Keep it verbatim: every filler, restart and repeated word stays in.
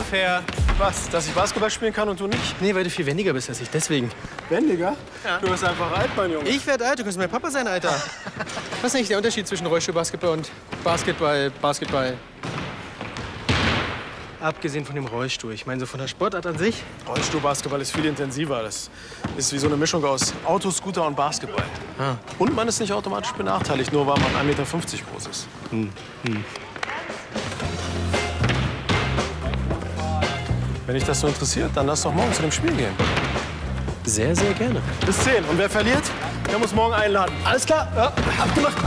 unfair. Was? Dass ich Basketball spielen kann und du nicht? Nee, weil du viel wendiger bist als ich, deswegen. Wendiger? Ja. Du bist einfach alt, mein Junge. Ich werd alt, du kannst mein Papa sein, Alter. Was ist eigentlich der Unterschied zwischen Rollstuhlbasketball und Basketball, Basketball? Abgesehen von dem Rollstuhl. Ich meine, so von der Sportart an sich. Rollstuhlbasketball ist viel intensiver. Das ist wie so eine Mischung aus Auto, Scooter und Basketball. Ah. Und man ist nicht automatisch benachteiligt, nur weil man ein Meter fünfzig groß ist. Hm. Hm. Wenn dich das so interessiert, dann lass doch morgen zu dem Spiel gehen. Sehr, sehr gerne. Bis zehn. Und wer verliert, der muss morgen einladen. Alles klar? Ja, abgemacht.